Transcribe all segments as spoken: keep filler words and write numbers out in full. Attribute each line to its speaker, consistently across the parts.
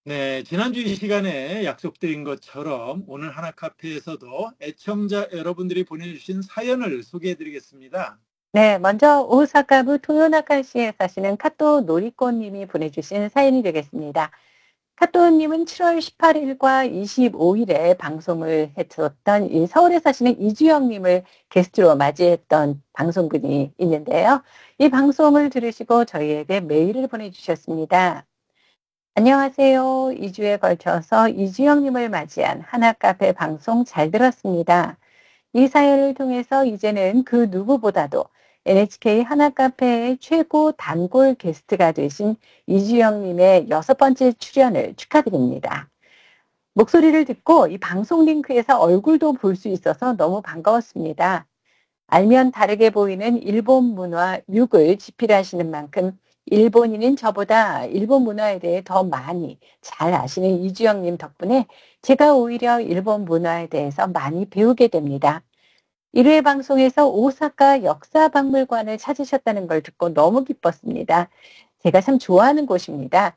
Speaker 1: 네, 지난주 이 시간에 약속드린 것처럼 오늘 하나 카페에서도 애청자 여러분들이 보내주신 사연을 소개해 드리겠습니다.
Speaker 2: 네, 먼저 오사카부 토요나카시에 사시는 카토 노리코 님이 보내주신 사연이 되겠습니다. 카토 님은 칠월 십팔일과 이십오일에 방송을 했었던 이 서울에 사시는 이주영 님을 게스트로 맞이했던 방송분이 있는데요. 이 방송을 들으시고 저희에게 메일을 보내주셨습니다. 안녕하세요. 이 주에 걸쳐서 이주영 님을 맞이한 하나카페 방송 잘 들었습니다. 이 사연을 통해서 이제는 그 누구보다도 엔에이치케이 하나카페의 최고 단골 게스트가 되신 이주영 님의 여섯 번째 출연을 축하드립니다. 목소리를 듣고 이 방송 링크에서 얼굴도 볼 수 있어서 너무 반가웠습니다. 알면 다르게 보이는 일본 문화 육을 집필하시는 만큼 일본인인 저보다 일본 문화에 대해 더 많이 잘 아시는 이주영 님 덕분에 제가 오히려 일본 문화에 대해서 많이 배우게 됩니다. 일 회 방송에서 오사카 역사박물관을 찾으셨다는 걸 듣고 너무 기뻤습니다. 제가 참 좋아하는 곳입니다.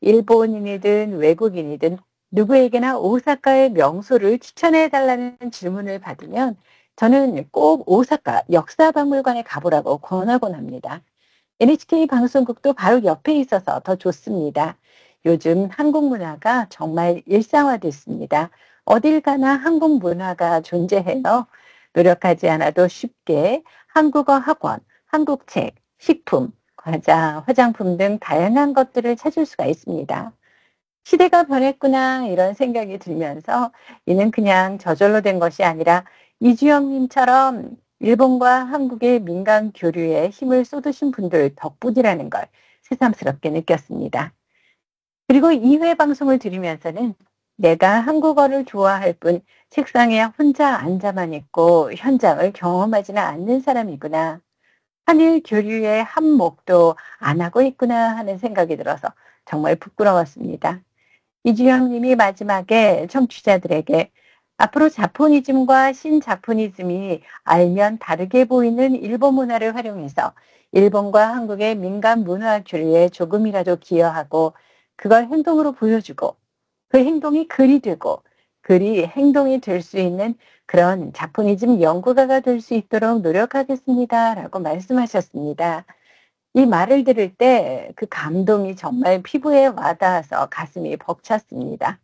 Speaker 2: 일본인이든 외국인이든 누구에게나 오사카의 명소를 추천해 달라는 질문을 받으면 저는 꼭 오사카 역사박물관에 가보라고 권하곤 합니다. 엔에이치케이 방송국도 바로 옆에 있어서 더 좋습니다. 요즘 한국 문화가 정말 일상화됐습니다. 어딜 가나 한국 문화가 존재해요. 노력하지 않아도 쉽게 한국어 학원, 한국 책, 식품, 과자, 화장품 등 다양한 것들을 찾을 수가 있습니다. 시대가 변했구나 이런 생각이 들면서 이는 그냥 저절로 된 것이 아니라 이주영 님처럼 일본과 한국의 민간 교류에 힘을 쏟으신 분들 덕분이라는 걸 새삼스럽게 느꼈습니다. 그리고 이 회 방송을 들으면서는 내가 한국어를 좋아할 뿐 책상에 혼자 앉아만 있고 현장을 경험하지는 않는 사람이구나. 한일 교류의 한몫도 안 하고 있구나 하는 생각이 들어서 정말 부끄러웠습니다. 이주영 님이 마지막에 청취자들에게 앞으로 자포니즘과 신자포니즘이 알면 다르게 보이는 일본 문화를 활용해서 일본과 한국의 민간 문화 교류에 조금이라도 기여하고 그걸 행동으로 보여주고 그 행동이 글이 되고 글이 행동이 될 수 있는 그런 자포니즘 연구가가 될 수 있도록 노력하겠습니다라고 말씀하셨습니다. 이 말을 들을 때 그 감동이 정말 피부에 와닿아서 가슴이 벅찼습니다.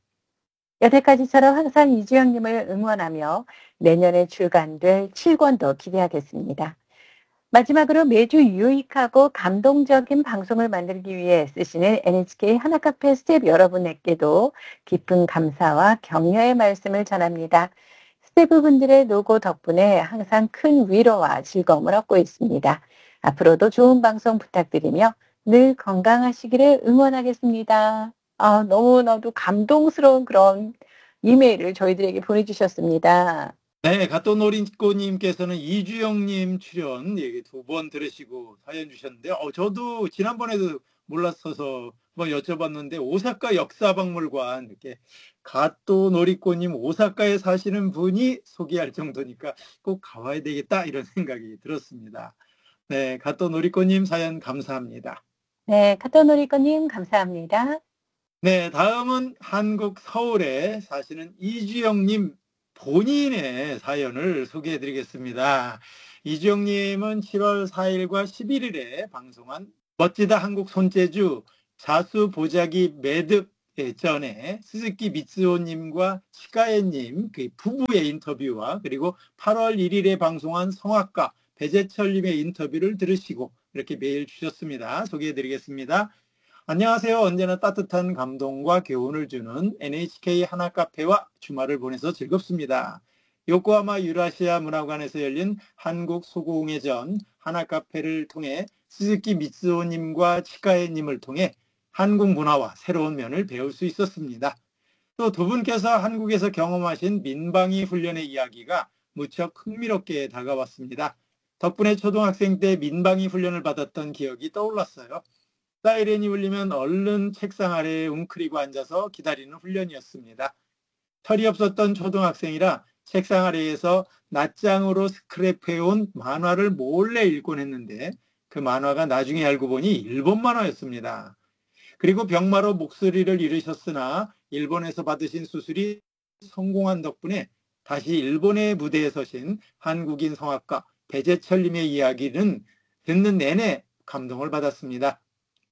Speaker 2: 여태까지처럼 항상 이주영 님을 응원하며 내년에 출간될 칠 권도 기대하겠습니다. 마지막으로 매주 유익하고 감동적인 방송을 만들기 위해 애쓰시는 엔에이치케이 하나카페 스태프 여러분에게도 깊은 감사와 격려의 말씀을 전합니다. 스태프분들의 노고 덕분에 항상 큰 위로와 즐거움을 얻고 있습니다. 앞으로도 좋은 방송 부탁드리며 늘 건강하시기를 응원하겠습니다. 아, 너무나도 감동스러운 그런 이메일을 저희들에게 보내주셨습니다.
Speaker 1: 네, 가토노린꼬님께서는 이주영님 출연 얘기 두 번 들으시고 사연 주셨는데, 어, 저도 지난번에도 몰랐어서 뭐 여쭤봤는데, 오사카 역사박물관, 이렇게 가토노리꼬님 오사카에 사시는 분이 소개할 정도니까 꼭 가봐야 되겠다, 이런 생각이 들었습니다. 네, 가토노리꼬님 사연 감사합니다.
Speaker 2: 네, 카토노리코님 감사합니다.
Speaker 1: 네, 다음은 한국 서울에 사시는 이주영님 본인의 사연을 소개해 드리겠습니다. 이주영님은 칠월 사일과 십일일에 방송한 멋지다 한국 손재주 자수 보자기 매듭 전에 스즈키 미츠오님과 치카에님 그 부부의 인터뷰와 그리고 팔월 일일에 방송한 성악가 배재철님의 인터뷰를 들으시고 이렇게 메일 주셨습니다. 소개해 드리겠습니다. 안녕하세요. 언제나 따뜻한 감동과 교훈을 주는 엔에이치케이 하나카페와 주말을 보내서 즐겁습니다. 요코하마 유라시아 문화관에서 열린 한국 소공예전 하나카페를 통해 스즈키 미츠오님과 치카에님을 통해 한국 문화와 새로운 면을 배울 수 있었습니다. 또 두 분께서 한국에서 경험하신 민방위 훈련의 이야기가 무척 흥미롭게 다가왔습니다. 덕분에 초등학생 때 민방위 훈련을 받았던 기억이 떠올랐어요. 사이렌이 울리면 얼른 책상 아래에 웅크리고 앉아서 기다리는 훈련이었습니다. 털이 없었던 초등학생이라 책상 아래에서 낱장으로 스크랩해온 만화를 몰래 읽곤 했는데 그 만화가 나중에 알고 보니 일본 만화였습니다. 그리고 병마로 목소리를 잃으셨으나 일본에서 받으신 수술이 성공한 덕분에 다시 일본의 무대에 서신 한국인 성악가 배재철님의 이야기는 듣는 내내 감동을 받았습니다.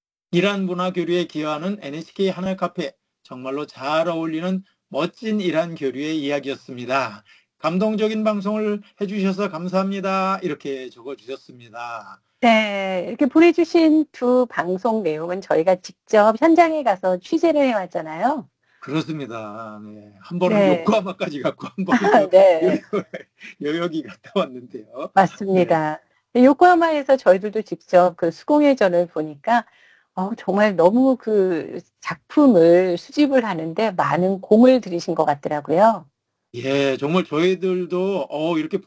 Speaker 1: 이란 문화 교류에 기여하는 엔에이치케이 하늘카페, 정말로 잘 어울리는 멋진 이란 교류의 이야기였습니다. 감동적인 방송을 해주셔서 감사합니다. 이렇게 적어주셨습니다.
Speaker 2: 네, 이렇게 보내주신 두 방송 내용은 저희가 직접 현장에 가서 취재를 해왔잖아요.
Speaker 1: 그렇습니다. 네. 한 번은
Speaker 2: 네.
Speaker 1: 요코하마까지 갔고 한 번은
Speaker 2: 네.
Speaker 1: 여역이 갔다 왔는데요.
Speaker 2: 맞습니다. 요코하마에서 저희들도 직접 그 수공예전을 보니까 어, 정말 너무 그 작품을 수집을 하는데 많은 공을 들이신 것 같더라고요.
Speaker 1: 예, 정말 저희들도 어, 이렇게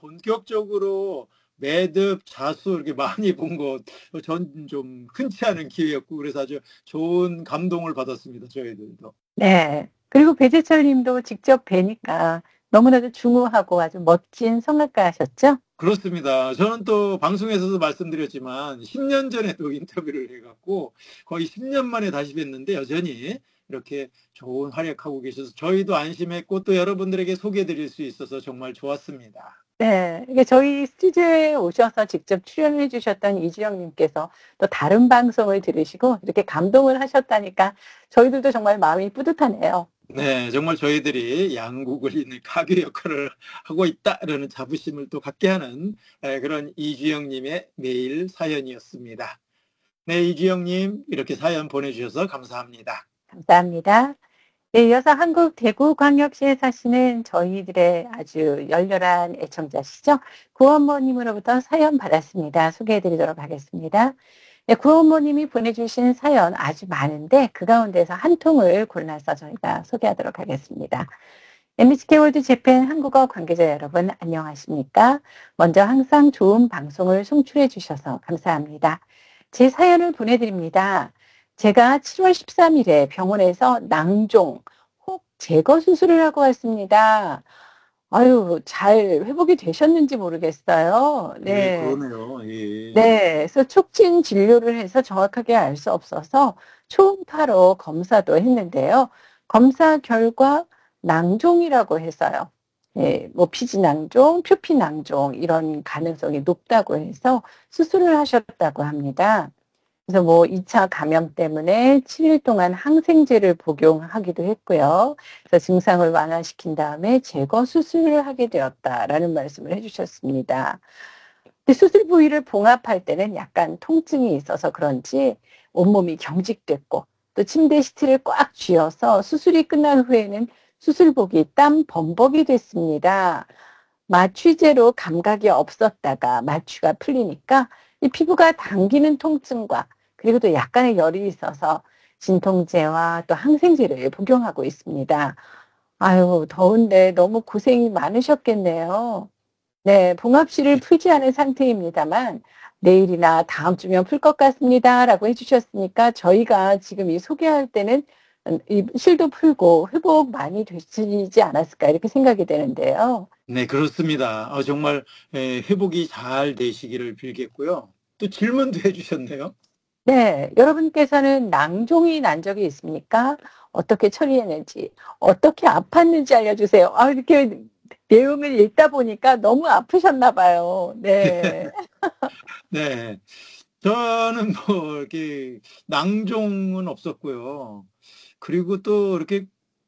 Speaker 1: 본격적으로 매듭, 자수 이렇게 많이 본 것, 전 좀 흔치 않은 기회였고, 그래서 아주 좋은 감동을 받았습니다, 저희들도.
Speaker 2: 네. 그리고 배재철 님도 직접 뵈니까 너무나도 중후하고 아주 멋진 성악가셨죠?
Speaker 1: 그렇습니다. 저는 또 방송에서도 말씀드렸지만 십 년 전에도 인터뷰를 해갖고 거의 십 년 만에 다시 뵀는데 여전히 이렇게 좋은 활약하고 계셔서 저희도 안심했고 또 여러분들에게 소개해드릴 수 있어서 정말 좋았습니다.
Speaker 2: 네. 이게 저희 스튜디오에 오셔서 직접 출연해 주셨던 이주영 님께서 또 다른 방송을 들으시고 이렇게 감동을 하셨다니까 저희들도 정말 마음이 뿌듯하네요.
Speaker 1: 네, 정말 저희들이 양국을 잇는 가교 역할을 하고 있다라는 자부심을 또 갖게 하는 그런 이주영님의 메일 사연이었습니다. 네, 이주영님 이렇게 사연 보내주셔서 감사합니다.
Speaker 2: 감사합니다. 네, 이어서 한국 대구광역시에 사시는 저희들의 아주 열렬한 애청자시죠. 구원모님으로부터 사연 받았습니다. 소개해드리도록 하겠습니다. 네, 구원모님이 보내주신 사연 아주 많은데 그 가운데서 한 통을 골라서 저희가 소개하도록 하겠습니다. 엠비씨 월드 재팬 한국어 관계자 여러분 안녕하십니까? 먼저 항상 좋은 방송을 송출해 주셔서 감사합니다. 제 사연을 보내드립니다. 제가 칠월 십삼일에 병원에서 낭종, 혹 제거 수술을 하고 왔습니다. 아유, 잘 회복이 되셨는지 모르겠어요.
Speaker 1: 네,
Speaker 2: 네.
Speaker 1: 그러네요. 예.
Speaker 2: 네. 그래서 촉진 진료를 해서 정확하게 알 수 없어서 초음파로 검사도 했는데요. 검사 결과 낭종이라고 해서요. 예, 뭐 피지낭종, 표피낭종 이런 가능성이 높다고 해서 수술을 하셨다고 합니다. 그래서 뭐 이 차 감염 때문에 칠 일 동안 항생제를 복용하기도 했고요. 그래서 증상을 완화시킨 다음에 제거 수술을 하게 되었다라는 말씀을 해주셨습니다. 근데 수술 부위를 봉합할 때는 약간 통증이 있어서 그런지 온몸이 경직됐고 또 침대 시트를 꽉 쥐어서 수술이 끝난 후에는 수술복이 땀 범벅이 됐습니다. 마취제로 감각이 없었다가 마취가 풀리니까 이 피부가 당기는 통증과 그리고 또 약간의 열이 있어서 진통제와 또 항생제를 복용하고 있습니다. 아유, 더운데 너무 고생이 많으셨겠네요. 네, 봉합실을 풀지 않은 상태입니다만 내일이나 다음 주면 풀 것 같습니다라고 해주셨으니까 저희가 지금 이 소개할 때는 이 실도 풀고 회복 많이 되시지 않았을까 이렇게 생각이 되는데요.
Speaker 1: 네, 그렇습니다. 어, 정말 에, 회복이 잘 되시기를 빌겠고요. 또 질문도 해주셨네요.
Speaker 2: 네, 여러분께서는 낭종이 난 적이 있습니까? 어떻게 처리했는지, 어떻게 아팠는지 알려주세요. 아, 이렇게 내용을 읽다 보니까 너무 아프셨나 봐요. 네.
Speaker 1: 네. 저는 뭐 이렇게 낭종은 없었고요. 그리고 또 이렇게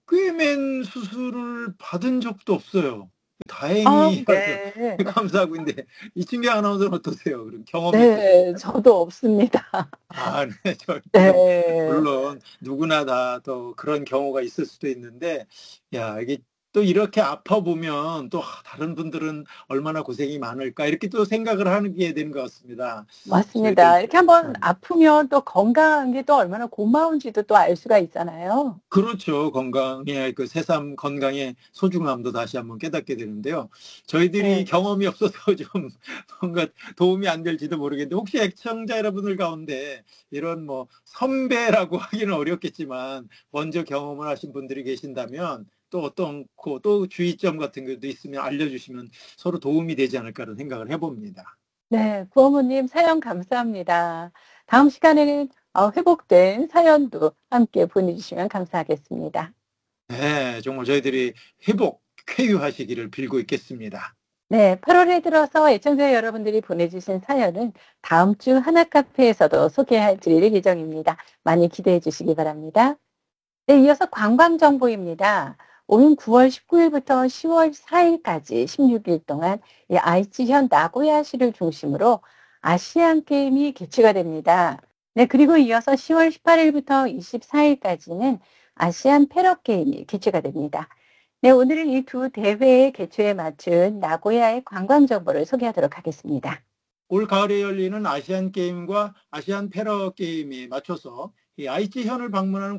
Speaker 1: 꿰맨 수술을 받은 적도 없어요.
Speaker 2: 아,
Speaker 1: 다행히 아주
Speaker 2: 네.
Speaker 1: 감사하고 있는데 이춘경 아나운서는 어떠세요? 그런 경험이
Speaker 2: 네,
Speaker 1: 있으신가요?
Speaker 2: 저도 없습니다.
Speaker 1: 아, 네, 저희도
Speaker 2: 네.
Speaker 1: 물론 누구나 다 또 그런 경우가 있을 수도 있는데, 야, 이게 또 이렇게 아파 보면 또 아, 다른 분들은 얼마나 고생이 많을까 이렇게 또 생각을 하게 되는 것 같습니다.
Speaker 2: 맞습니다.
Speaker 1: 저희들
Speaker 2: 이렇게 한번
Speaker 1: 음,
Speaker 2: 아프면 또 건강한 게 또 얼마나 고마운지도 또 알 수가 있잖아요.
Speaker 1: 그렇죠. 건강의 그 새삼 건강의 소중함도 다시 한번 깨닫게 되는데요. 저희들이
Speaker 2: 네.
Speaker 1: 경험이 없어서 좀 뭔가 도움이 안 될지도 모르겠는데 혹시 애청자 여러분들 가운데 이런 뭐 선배라고 하기는 어렵겠지만 먼저 경험을 하신 분들이 계신다면 또 어떤 그 또 주의점 같은 것도 있으면 알려주시면 서로 도움이 되지 않을까라는 생각을 해봅니다.
Speaker 2: 네, 구어머님 사연 감사합니다. 다음 시간에는 어, 회복된 사연도 함께 보내주시면 감사하겠습니다.
Speaker 1: 네, 정말 저희들이 회복, 쾌유하시기를 빌고 있겠습니다.
Speaker 2: 네, 팔월에 들어서 애청자 여러분들이 보내주신 사연은 다음 주 하나카페에서도 소개해 드릴 예정입니다. 많이 기대해 주시기 바랍니다. 네, 이어서 관광 정보입니다. 오는 구월 십구일부터 시월 사일까지 십육 일 동안 이 아이치현 나고야시를 중심으로 아시안 게임이 개최가 됩니다. 네, 그리고 이어서 시월 십팔일부터 이십사일까지는 아시안 패러 게임이 개최가 됩니다. 네, 오늘은 이 두 대회의 개최에 맞춘 나고야의 관광 정보를 소개하도록 하겠습니다.
Speaker 1: 올 가을에 열리는 아시안 게임과 아시안 패러 게임에 맞춰서 이 아이치현을 방문하는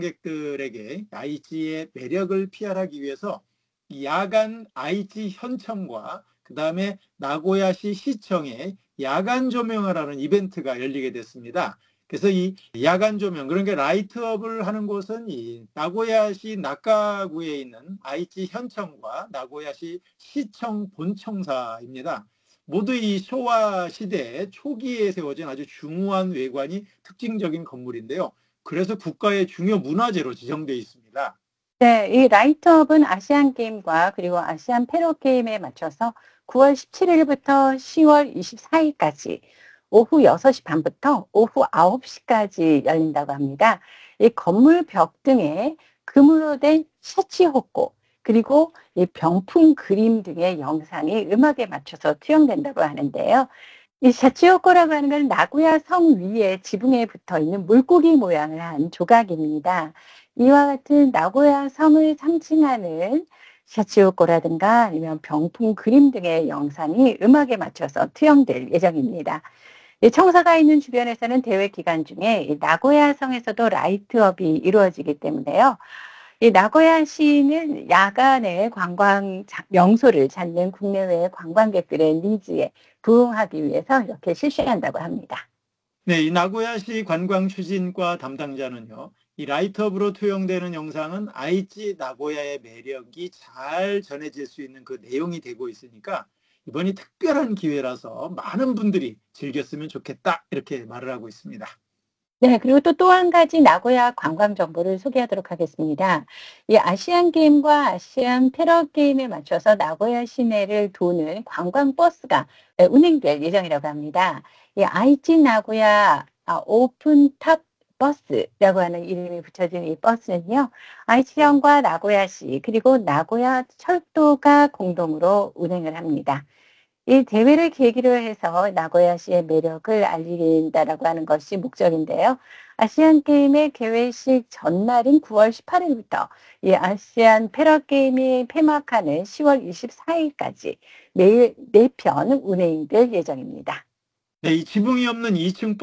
Speaker 1: 관광객들에게 아이치의 매력을 피할하기 위해서 이 야간 아이치 현청과 그 다음에 나고야시 시청의 야간 조명을 하는 이벤트가 열리게 됐습니다. 그래서 이 야간 조명, 그러니까 라이트업을 하는 곳은 이 나고야시 나카구에 있는 아이치 현청과 나고야시 시청 본청사입니다. 모두 이 쇼와 시대 초기에 세워진 아주 중후한 외관이 특징적인 건물인데요. 그래서 국가의 중요 문화재로 지정되어 있습니다.
Speaker 2: 네, 이 라이트업은 아시안 게임과 그리고 아시안 패러 게임에 맞춰서 구월 십칠일부터 시월 이십사일까지 오후 여섯시 반부터 오후 아홉시까지 열린다고 합니다. 이 건물 벽 등에 금으로 된 샤치호코 그리고 이 병풍 그림 등의 영상이 음악에 맞춰서 투영된다고 하는데요. 이 샤치호코라고 하는 건 나고야 성 위에 지붕에 붙어 있는 물고기 모양을 한 조각입니다. 이와 같은 나고야 성을 상징하는 샤치호코라든가 아니면 병풍 그림 등의 영상이 음악에 맞춰서 투영될 예정입니다. 이 청사가 있는 주변에서는 대회 기간 중에 이 나고야 성에서도 라이트업이 이루어지기 때문에요. 이 나고야시는 야간에 관광 자- 명소를 찾는 국내외 관광객들의 니즈에 부응하기 위해서 이렇게 실시한다고 합니다.
Speaker 1: 네, 이 나고야시 관광 추진과 담당자는요, 이 라이트업으로 투영되는 영상은 아이치 나고야의 매력이 잘 전해질 수 있는 그 내용이 되고 있으니까 이번이 특별한 기회라서 많은 분들이 즐겼으면 좋겠다, 이렇게 말을 하고 있습니다.
Speaker 2: 네, 그리고 또 또 한 가지 나고야 관광 정보를 소개하도록 하겠습니다. 이 아시안 게임과 아시안 패러 게임에 맞춰서 나고야 시내를 도는 관광 버스가 에, 운행될 예정이라고 합니다. 이 아이치 나고야 아, 오픈 탑 버스라고 하는 이름이 붙여진 이 버스는요, 아이치현과 나고야시 그리고 나고야 철도가 공동으로 운행을 합니다. 이 대회를 계기로 해서 나고야시의 매력을 알린다라고 하는 것이 목적인데요. 아시안 게임의 개회식 전날인 구월 십팔일부터 이 아시안 패러 게임이 폐막하는 시월 이십사일까지 매일 네 편 운행될 예정입니다.
Speaker 1: 네, 이 지붕이 없는 이층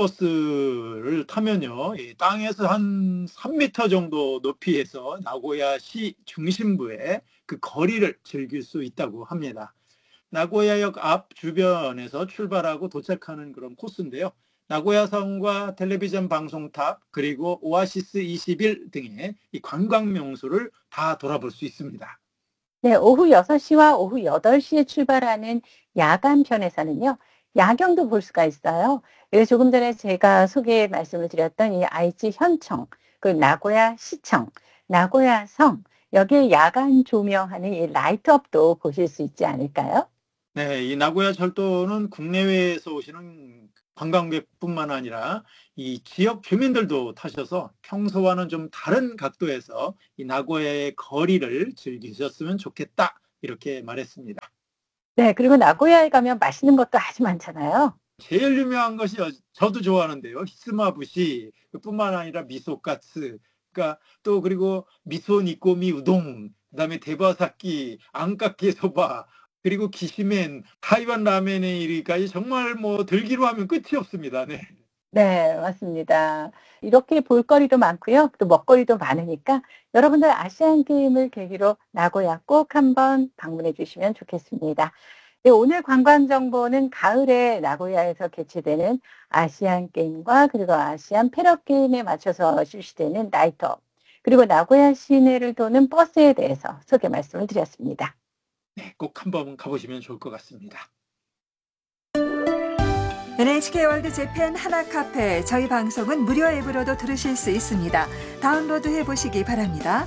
Speaker 1: 버스를 타면요, 이 땅에서 한 삼 미터 정도 높이에서 나고야시 중심부의 그 거리를 즐길 수 있다고 합니다. 나고야역 앞 주변에서 출발하고 도착하는 그런 코스인데요. 나고야성과 텔레비전 방송탑 그리고 오아시스 이십일 등의 이 관광 명소를 다 돌아볼 수 있습니다.
Speaker 2: 네, 오후 여섯시와 오후 여덟시에 출발하는 야간 편에서는요, 야경도 볼 수가 있어요. 그래서 조금 전에 제가 소개 말씀을 드렸던 이 아이치 현청, 그 나고야 시청, 나고야 성, 여기에 야간 조명하는 이 라이트업도 보실 수 있지 않을까요?
Speaker 1: 네, 이 나고야 철도는 국내외에서 오시는 관광객뿐만 아니라 이 지역 주민들도 타셔서 평소와는 좀 다른 각도에서 이 나고야의 거리를 즐기셨으면 좋겠다, 이렇게 말했습니다.
Speaker 2: 네, 그리고 나고야에 가면 맛있는 것도 아주 많잖아요.
Speaker 1: 제일 유명한 것이 어- 저도 좋아하는데요. 히스마부시 뿐만 아니라 미소카츠, 그러니까 또 그리고 미소 니꼬미 우동, 그다음에 대바사키, 안카케 소바, 그리고 기시멘, 타이완 라멘의 이르기까지 정말 뭐 들기로 하면 끝이 없습니다. 네.
Speaker 2: 네, 맞습니다. 이렇게 볼거리도 많고요. 또 먹거리도 많으니까 여러분들 아시안 게임을 계기로 나고야 꼭 한번 방문해 주시면 좋겠습니다. 네, 오늘 관광 정보는 가을에 나고야에서 개최되는 아시안 게임과 그리고 아시안 패러 게임에 맞춰서 실시되는 나이트업, 그리고 나고야 시내를 도는 버스에 대해서 소개 말씀을 드렸습니다.
Speaker 1: 네, 꼭 한번 가보시면 좋을 것 같습니다.
Speaker 3: 엔에이치케이 월드 재팬 하나카페 저희 방송은 무료 앱으로도 들으실 수 있습니다. 다운로드 해보시기 바랍니다.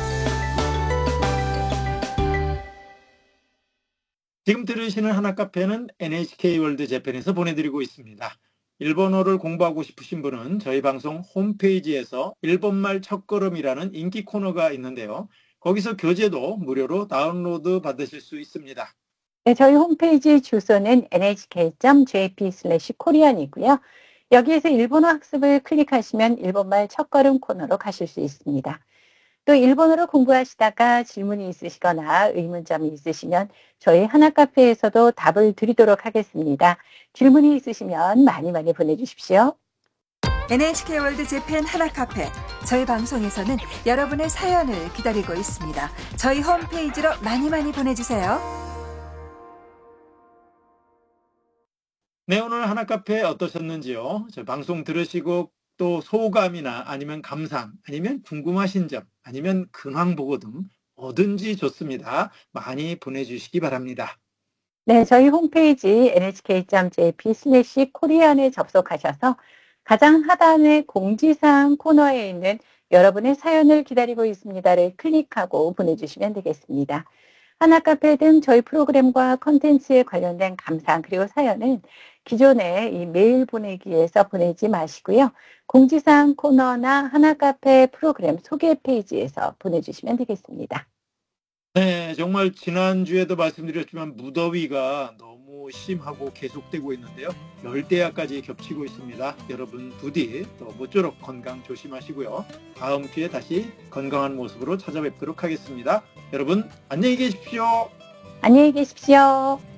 Speaker 1: 지금 들으시는 하나카페는 엔에이치케이 월드 재팬에서 보내드리고 있습니다. 일본어를 공부하고 싶으신 분은 저희 방송 홈페이지에서 일본말 첫걸음이라는 인기 코너가 있는데요. 거기서 교재도 무료로 다운로드 받으실 수 있습니다.
Speaker 2: 네, 저희 홈페이지 주소는 엔에이치케이 점 제이피 슬래시 코리안이고요. 여기에서 일본어 학습을 클릭하시면 일본말 첫걸음 코너로 가실 수 있습니다. 또 일본어로 공부하시다가 질문이 있으시거나 의문점이 있으시면 저희 하나카페에서도 답을 드리도록 하겠습니다. 질문이 있으시면 많이 많이 보내주십시오.
Speaker 3: 엔에이치케이 월드 재팬 하나카페 저희 방송에서는 여러분의 사연을 기다리고 있습니다. 저희 홈페이지로 많이 많이 보내주세요.
Speaker 1: 네, 오늘 하나카페 어떠셨는지요? 저 방송 들으시고 또 소감이나 아니면 감상, 아니면 궁금하신 점, 아니면 근황 보고 등 뭐든지 좋습니다. 많이 보내주시기 바랍니다.
Speaker 2: 네, 저희 홈페이지 엔에이치케이 점 제이피 슬래시 코리안에 접속하셔서 가장 하단의 공지사항 코너에 있는 여러분의 사연을 기다리고 있습니다를 클릭하고 보내주시면 되겠습니다. 하나카페 등 저희 프로그램과 콘텐츠에 관련된 감상 그리고 사연은 기존에 이 메일 보내기에서 보내지 마시고요. 공지사항 코너나 하나카페 프로그램 소개 페이지에서 보내주시면 되겠습니다.
Speaker 1: 네, 정말 지난주에도 말씀드렸지만 무더위가 너무 심하고 계속되고 있는데요. 열대야까지 겹치고 있습니다. 여러분 부디 또 모쪼록 건강 조심하시고요. 다음 주에 다시 건강한 모습으로 찾아뵙도록 하겠습니다. 여러분 안녕히 계십시오.
Speaker 2: 안녕히 계십시오.